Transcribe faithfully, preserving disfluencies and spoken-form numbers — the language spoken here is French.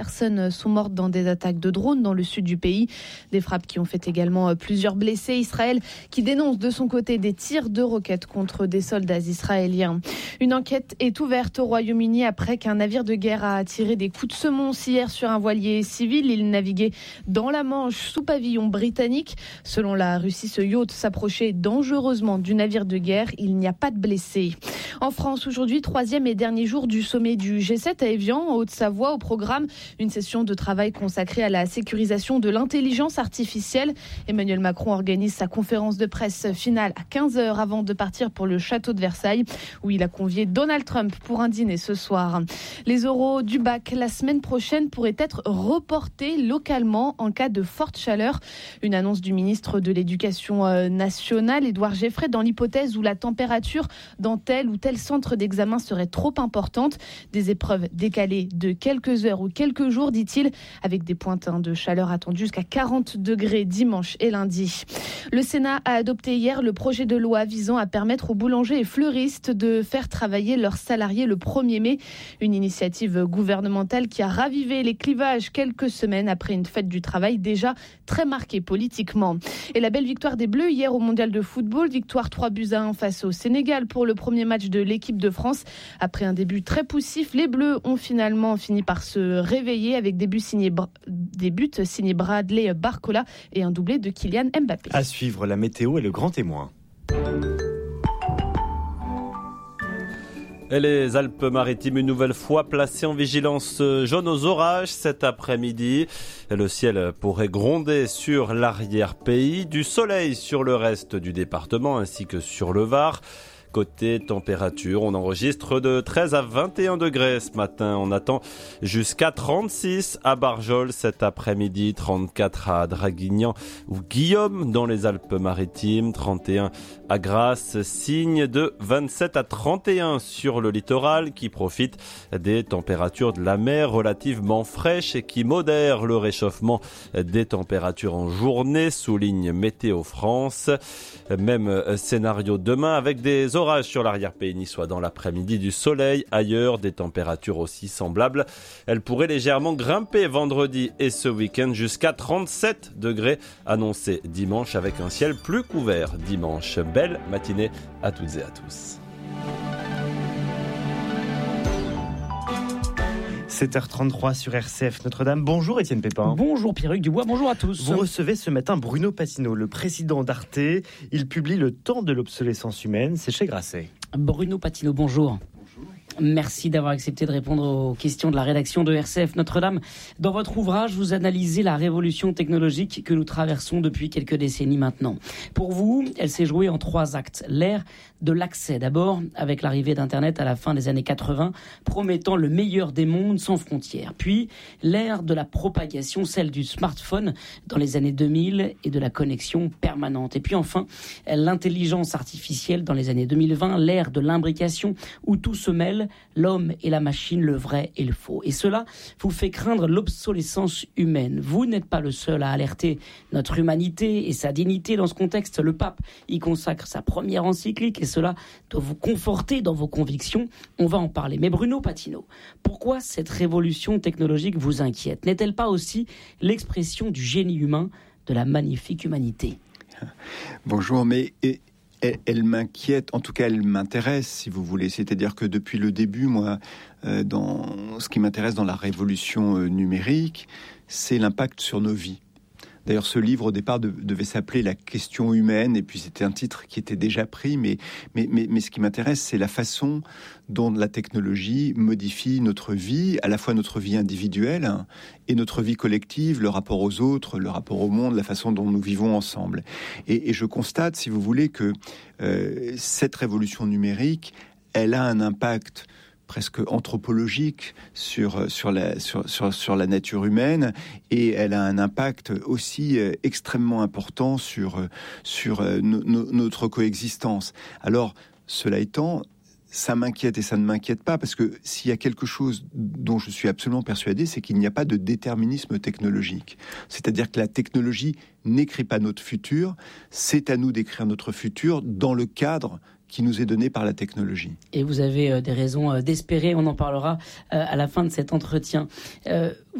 personnes sont mortes dans des attaques de drones dans le sud du pays. Des frappes qui ont fait également plusieurs blessés. Israël qui dénonce de son côté des tirs de roquettes contre des soldats israéliens. Une enquête est ouverte au Royaume-Uni après qu'un navire de guerre a tiré des coups de semonce hier sur un voilier civil. Il naviguait dans la Manche sous pavillon britannique. Selon la Russie, ce yacht s'approchait dangereusement du navire de guerre. Il n'y a pas de blessés. En France, aujourd'hui, troisième et dernier jour du sommet du G sept à Évian, en Haute-Savoie. Au programme, une session de travail consacrée à la sécurisation de l'intelligence artificielle. Emmanuel Macron organise sa conférence de presse finale à quinze heures avant de partir pour le château de Versailles, où il a convié Donald Trump pour un dîner ce soir. Les oraux du bac la semaine prochaine pourraient être reportés localement en cas de forte chaleur. Une annonce du ministre de l'Éducation nationale, Édouard Geffray, dans l'hypothèse où la température dans tel ou tel centre d'examen serait trop importante. Des épreuves décalées de quelques heures ou quelques jours, dit-il, avec des pointes de chaleur attendues jusqu'à quarante degrés dimanche et lundi. Le Sénat a adopté hier le projet de loi visant à permettre aux boulangers et fleuristes de faire travailler leurs salariés le premier mai. Une initiative gouvernementale qui a ravivé les clivages quelques semaines après une fête du travail déjà très marquée politiquement. Et la belle victoire des Bleus hier au Mondial de football, victoire trois buts à un face au Sénégal pour le premier match de l'équipe de France. Après un début très poussif, les Bleus ont finalement fini par se réveiller avec des buts signés, des buts signés Bradley Barcola et un doublé de Kylian Mbappé. À suivre, la météo est le grand témoin. Et les Alpes-Maritimes, une nouvelle fois placées en vigilance jaune aux orages cet après-midi. Le ciel pourrait gronder sur l'arrière-pays, du soleil sur le reste du département ainsi que sur le Var. Côté température, on enregistre de treize à vingt et un degrés ce matin. On attend jusqu'à trente-six à Barjol cet après-midi, trente-quatre à Draguignan ou Guillaume dans les Alpes-Maritimes, trente et un à Grasse, signe de vingt-sept à trente et un sur le littoral qui profite des températures de la mer relativement fraîches et qui modèrent le réchauffement des températures en journée, souligne Météo France. Même scénario demain avec des orages sur l'arrière-pays niçois dans l'après-midi, du soleil ailleurs, des températures aussi semblables. Elles pourraient légèrement grimper vendredi et ce week-end jusqu'à trente-sept degrés annoncés dimanche avec un ciel plus couvert dimanche. Belle matinée à toutes et à tous. sept heures trente-trois sur R C F Notre-Dame. Bonjour Étienne Pépin. Bonjour Pierre-Hugues Dubois, bonjour à tous. Vous recevez ce matin Bruno Patino, le président d'Arte. Il publie Le temps de l'obsolescence humaine, c'est chez Grasset. Bruno Patino, bonjour. Merci d'avoir accepté de répondre aux questions de la rédaction de R C F Notre-Dame. Dans votre ouvrage, vous analysez la révolution technologique que nous traversons depuis quelques décennies maintenant. Pour vous, elle s'est jouée en trois actes. L'ère de l'accès d'abord, avec l'arrivée d'Internet à la fin des années quatre-vingts, promettant le meilleur des mondes sans frontières. Puis, l'ère de la propagation, celle du smartphone dans les années deux mille et de la connexion permanente. Et puis enfin, l'intelligence artificielle dans les années deux mille vingt, l'ère de l'imbrication où tout se mêle, l'homme et la machine, le vrai et le faux. Et cela vous fait craindre l'obsolescence humaine. Vous n'êtes pas le seul à alerter notre humanité et sa dignité dans ce contexte. Le pape y consacre sa première encyclique et cela doit vous conforter dans vos convictions. On va en parler. Mais Bruno Patino, pourquoi cette révolution technologique vous inquiète ? N'est-elle pas aussi l'expression du génie humain, de la magnifique humanité ? Bonjour, mais... Et... Elle, elle m'inquiète, en tout cas elle m'intéresse si vous voulez, c'est-à-dire que depuis le début, moi, euh, dans ce qui m'intéresse dans la révolution euh, numérique, c'est l'impact sur nos vies. D'ailleurs, ce livre, au départ, de, devait s'appeler « La question humaine », et puis c'était un titre qui était déjà pris, mais, mais, mais, mais ce qui m'intéresse, c'est la façon dont la technologie modifie notre vie, à la fois notre vie individuelle hein, et notre vie collective, le rapport aux autres, le rapport au monde, la façon dont nous vivons ensemble. Et, et je constate, si vous voulez, que euh, cette révolution numérique, elle a un impact presque anthropologique sur, sur, la, sur, sur, sur la nature humaine, et elle a un impact aussi euh, extrêmement important sur, sur euh, no, no, notre coexistence. Alors, cela étant, ça m'inquiète et ça ne m'inquiète pas, parce que s'il y a quelque chose dont je suis absolument persuadé, c'est qu'il n'y a pas de déterminisme technologique. C'est-à-dire que la technologie n'écrit pas notre futur, c'est à nous d'écrire notre futur dans le cadre qui nous est donné par la technologie. Et vous avez euh, des raisons euh, d'espérer, on en parlera euh, à la fin de cet entretien. Euh,